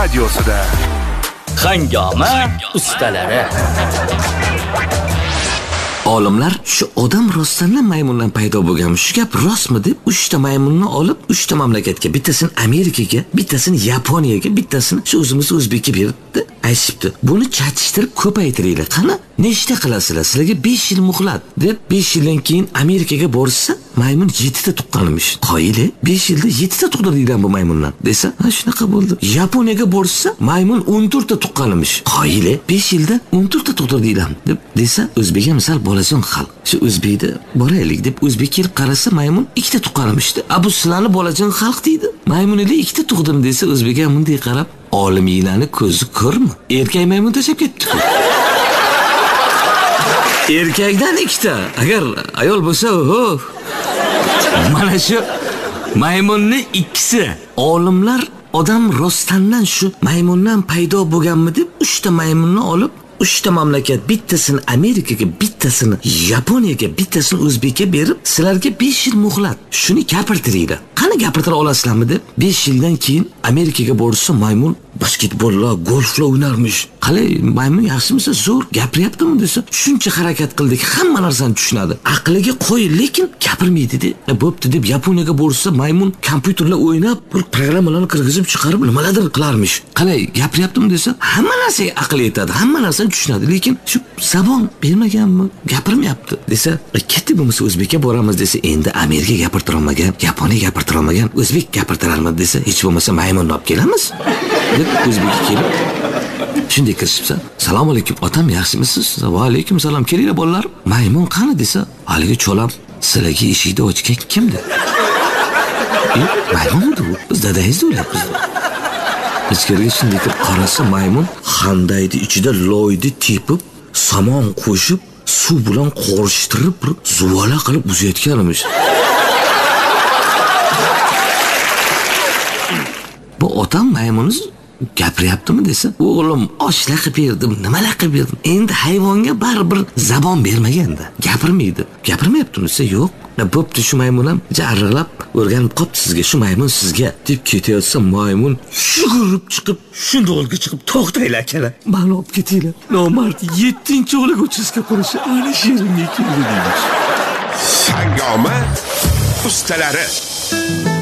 radiosida. Hangoma ustalari. Olimlar shu odam rostdan maymundan paydo bo'lgan shu gap rostmi deb 3 ta maymunni olib 3 ta mamlakatga, bittasini Amerikaga, bittasini Yaponiyaga, bittasini shu o'zimiz O'zbekka beribdi. Aytibdi, buni chatishtirib ko'paytiringlar. Qani, nechta qilasizlar? Sizlarga 5 yil muhlat deb 5 yildan keyin Amerikaga borsa, maymun 7 ta tuqqanmish. Qoyili, 5 yilda 7 ta tug'dirdilar bu maymundan. Desa, ha shunaqa bo'ldi. Yaponiyaga borsa, maymun 14 ta tuqqanmish. Qoyili, 5 yilda 14 ta tug'dirdilar deb desa, O'zbekga misol bolajon xalq. Shu O'zbekda boraylik deb O'zbek kelib qarasa, maymun 2 ta tuqqanmishdi. Abu sizlarni bolajon xalq deydi. Maymunlar 2 ta tug'dim desa, O'zbekga bunday qarab, olimlarni ko'zi ko'rmi? Erkak maymun tashab ketdi. Erkakdan 2 ta. Agar ayol bo'lsa, mana shu maymunni ikkisi. Olimlar odam rostdan shu maymundan paydo bo'lganmi deb 3 ta maymunni olib 3 ta mamlakat, bittasini Amerikaga, bittasini Yaponiyaga, bittasini O'zbekka berib, sizlarga 5 yil muhlat. Shuni gapirtiringlar. Qani gapirtira olasizlarmi deb 5 yildan keyin Amerikaga borsa, maymun basketbollar, golflar o'ynarmish. Qalay, maymun yaxshimisa, zo'r gapiryaptimi desa, shuncha harakat qildik, hamma narsani tushunadi. Aqliga qo'y, lekin gapirmaydi-de. Bo'pti deb Yaponiyaga borsa, maymun kompyuterlar o'ynab, bir programmalarni kirgizib chiqarib, nimalardir qilarmish. Qalay, gapiryaptimi desa, hamma narsaga aql yetadi, hamma narsani tushunadi, lekin shu zabon bermaganmi, gapirmayapti desa, ketdi bo'lmasa O'zbekka boramiz desa, endi Amerika gapirtira olmagan, Yaponiya gapirtira olmagan, O'zbek gapirtirarmi desa, hech bo'lmasa maymonni olib kelamiz. deb O'zbekka kelib shunday kirishibsa, "Assalomu alaykum, otam yaxshimisiz?" "Va alaykum salom, kelinglar bolalar." "Maymun qani?" desa, "Haligi cho'lam sizlarga eshikni ochgan kimdi?" "Maymunmi u? Biz dadangizni o'ylayapmiz." Ichkariga shunday kirib qarasa, maymun xandaydi ichida loyni tepib, somon qo'shib, suv bilan qorishtirib, bir zuvala qilib uzayotganmish. Bu otam maymunni gapiryaptimi desa, "O'g'lim, oshlar qilib berdim, nimalar qilib berdim. Endi hayvonga baribir zabon bermaganda, gapirmaydi." "Gapirmayaptimi?" desa, "Yo'q." "Bo'pti, shu maymun ham jarrilab o'rganib qopti sizga, shu maymun sizga" deb ketayotsa, maymun yugurib chiqib, shundoqga chiqib, "To'xtanglar akalar, meni olib ketinglar. Nomard 7-o'g'lik uchastka qurishi ana shu yerimga keldi" deymish. Hangoma ustalari.